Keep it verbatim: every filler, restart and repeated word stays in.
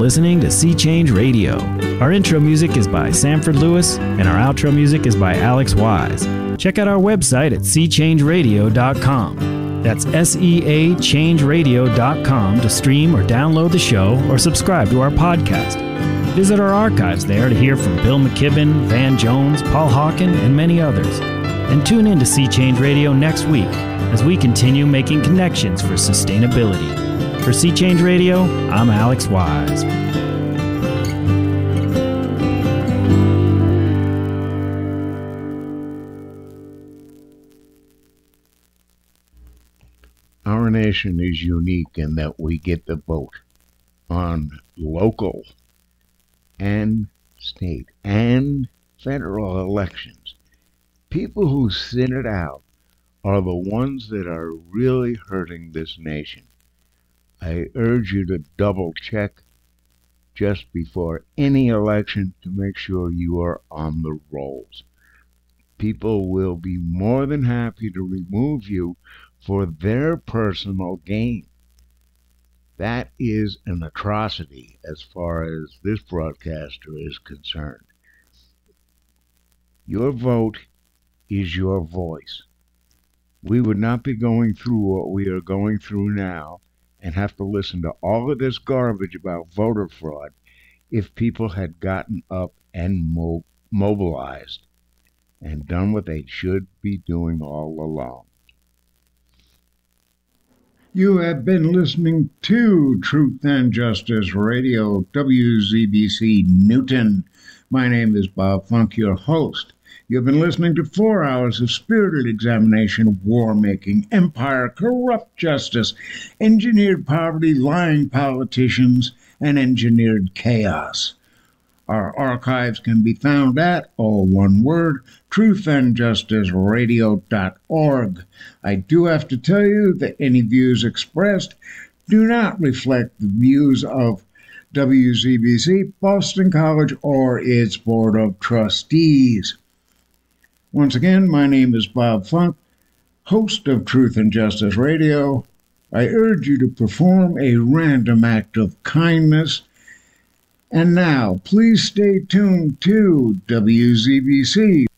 listening to Sea Change Radio. Our intro music is by Sanford Lewis, and our outro music is by Alex Wise. Check out our website at sea change radio dot com. That's S E A change radio dot com to stream or download the show or subscribe to our podcast. Visit our archives there to hear from Bill McKibben, Van Jones, Paul Hawken, and many others. And tune in to Sea Change Radio next week as we continue making connections for sustainability. For Sea Change Radio, I'm Alex Wise. Our nation is unique in that we get to vote on local and state and federal elections. People who sit it out are the ones that are really hurting this nation. I urge you to double check just before any election to make sure you are on the rolls. People will be more than happy to remove you for their personal gain. That is an atrocity as far as this broadcaster is concerned. Your vote is your voice. We would not be going through what we are going through now and have to listen to all of this garbage about voter fraud if people had gotten up and mo- mobilized and done what they should be doing all along. You have been listening to Truth and Justice Radio, W Z B C Newton. My name is Bob Funk, your host. You've been listening to four hours of spirited examination of war-making, empire, corrupt justice, engineered poverty, lying politicians, and engineered chaos. Our archives can be found at, all one word, truth and justice radio dot org. I do have to tell you that any views expressed do not reflect the views of W Z B C, Boston College, or its Board of Trustees. Once again, my name is Bob Funk, host of Truth and Justice Radio. I urge you to perform a random act of kindness. And now, please stay tuned to W Z B C.